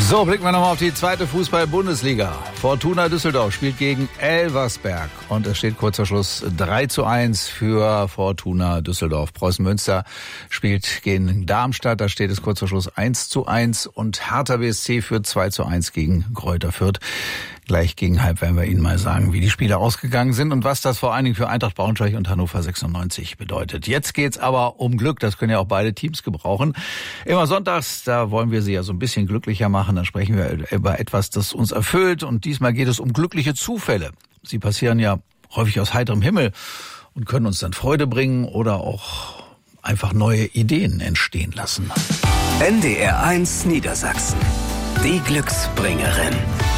So, blicken wir nochmal auf die zweite Fußball-Bundesliga. Fortuna Düsseldorf spielt gegen Elversberg und es steht kurzer Schluss 3:1 für Fortuna Düsseldorf. Preußen Münster spielt gegen Darmstadt, da steht es kurzer Schluss 1:1 und Hertha BSC führt 2:1 gegen Greuther Fürth. Gleich gegen halb werden wir Ihnen mal sagen, wie die Spiele ausgegangen sind und was das vor allen Dingen für Eintracht Braunschweig und Hannover 96 bedeutet. Jetzt geht's aber um Glück, das können ja auch beide Teams gebrauchen. Immer sonntags, da wollen wir Sie ja so ein bisschen glücklicher machen, dann sprechen wir über etwas, das uns erfüllt und diesmal geht es um glückliche Zufälle. Sie passieren ja häufig aus heiterem Himmel und können uns dann Freude bringen oder auch einfach neue Ideen entstehen lassen. NDR 1 Niedersachsen, die Glücksbringerin.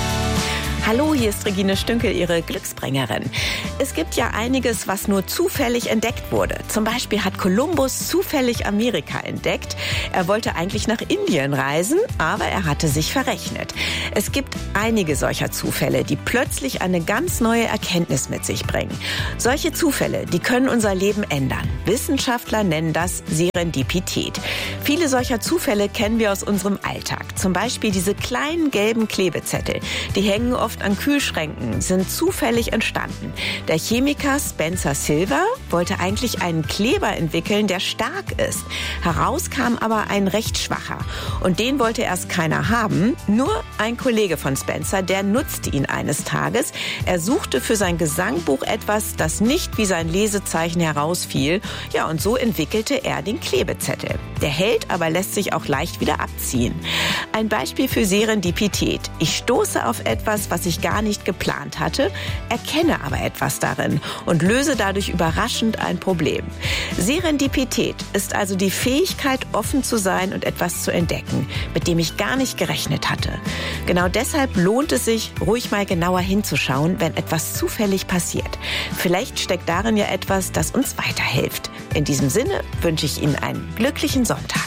Hallo, hier ist Regine Stünkel, Ihre Glücksbringerin. Es gibt ja einiges, was nur zufällig entdeckt wurde. Zum Beispiel hat Kolumbus zufällig Amerika entdeckt. Er wollte eigentlich nach Indien reisen, aber er hatte sich verrechnet. Es gibt einige solcher Zufälle, die plötzlich eine ganz neue Erkenntnis mit sich bringen. Solche Zufälle, die können unser Leben ändern. Wissenschaftler nennen das Serendipität. Viele solcher Zufälle kennen wir aus unserem Alltag. Zum Beispiel diese kleinen gelben Klebezettel. Die hängen oft an Kühlschränken, sind zufällig entstanden. Der Chemiker Spencer Silver wollte eigentlich einen Kleber entwickeln, der stark ist. Heraus kam aber ein recht schwacher. Und den wollte erst keiner haben. Nur ein Kollege von Spencer, der nutzte ihn eines Tages. Er suchte für sein Gesangbuch etwas, das nicht wie sein Lesezeichen herausfiel. Ja, und so entwickelte er den Klebezettel. Der hält, aber lässt sich auch leicht wieder abziehen. Ein Beispiel für Serendipität. Ich stoße auf etwas, was ich gar nicht geplant hatte, erkenne aber etwas darin und löse dadurch überraschend ein Problem. Serendipität ist also die Fähigkeit, offen zu sein und etwas zu entdecken, mit dem ich gar nicht gerechnet hatte. Genau deshalb lohnt es sich, ruhig mal genauer hinzuschauen, wenn etwas zufällig passiert. Vielleicht steckt darin ja etwas, das uns weiterhilft. In diesem Sinne wünsche ich Ihnen einen glücklichen Sonntag.